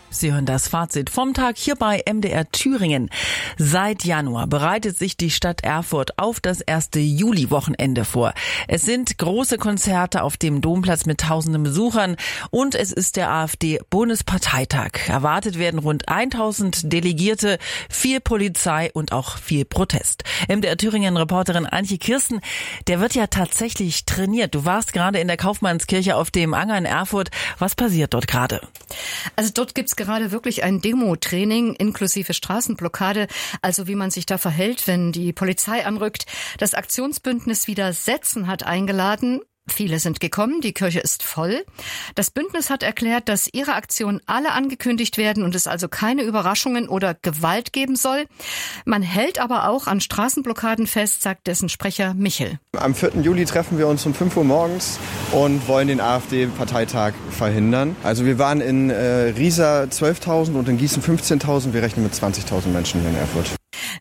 Sie hören das Fazit vom Tag hier bei MDR Thüringen. Seit Januar bereitet sich die Stadt Erfurt auf das 1. Juli-Wochenende vor. Es sind große Konzerte auf dem Domplatz mit tausenden Besuchern und es ist der AfD-Bundesparteitag. Erwartet werden rund 1000 Delegierte, viel Polizei und auch viel Protest. MDR Thüringen-Reporterin Antje Kirsten, der wird ja tatsächlich trainiert. Du warst gerade in der Kaufmannskirche auf dem Anger in Erfurt. Was passiert dort gerade? Also dort gibt's gerade wirklich ein Demo-Training inklusive Straßenblockade, also wie man sich da verhält, wenn die Polizei anrückt. Das Aktionsbündnis Widersetzen hat eingeladen. Viele sind gekommen, die Kirche ist voll. Das Bündnis hat erklärt, dass ihre Aktionen alle angekündigt werden und es also keine Überraschungen oder Gewalt geben soll. Man hält aber auch an Straßenblockaden fest, sagt dessen Sprecher Michel. Am 4. Juli treffen wir uns um 5 Uhr morgens und wollen den AfD-Parteitag verhindern. Also wir waren in Riesa 12.000 und in Gießen 15.000. Wir rechnen mit 20.000 Menschen hier in Erfurt.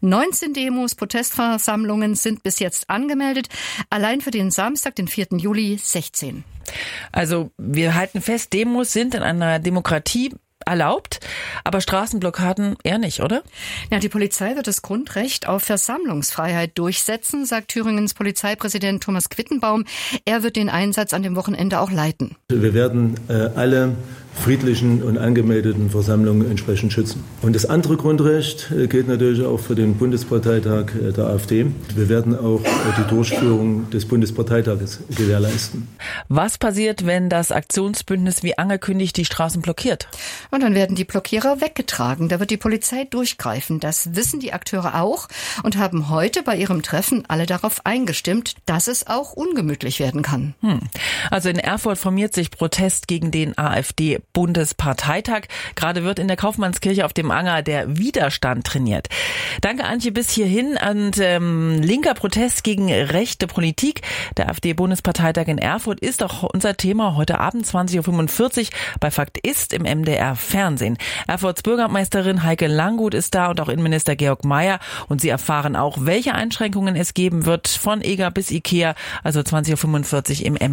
19 Demos, Protestversammlungen sind bis jetzt angemeldet. Allein für den Samstag, den 4. Juli, 16. Also wir halten fest, Demos sind in einer Demokratie erlaubt, aber Straßenblockaden eher nicht, oder? Ja, die Polizei wird das Grundrecht auf Versammlungsfreiheit durchsetzen, sagt Thüringens Polizeipräsident Thomas Quittenbaum. Er wird den Einsatz an dem Wochenende auch leiten. Wir werden alle friedlichen und angemeldeten Versammlungen entsprechend schützen. Und das andere Grundrecht gilt natürlich auch für den Bundesparteitag der AfD. Wir werden auch die Durchführung des Bundesparteitages gewährleisten. Was passiert, wenn das Aktionsbündnis wie angekündigt die Straßen blockiert? Und dann werden die Blockierer weggetragen. Da wird die Polizei durchgreifen. Das wissen die Akteure auch und haben heute bei ihrem Treffen alle darauf eingestimmt, dass es auch ungemütlich werden kann. Also in Erfurt formiert sich Protest gegen den AfD-Bundesparteitag. Gerade wird in der Kaufmannskirche auf dem Anger der Widerstand trainiert. Danke, Antje, bis hierhin. Und linker Protest gegen rechte Politik. Der AfD-Bundesparteitag in Erfurt ist auch unser Thema heute Abend 20.45 Uhr bei Fakt ist im MDR Fernsehen. Erfurts Bürgermeisterin Heike Langguth ist da und auch Innenminister Georg Mayer. Und Sie erfahren auch, welche Einschränkungen es geben wird von EGA bis IKEA, also 20.45 Uhr im MDR.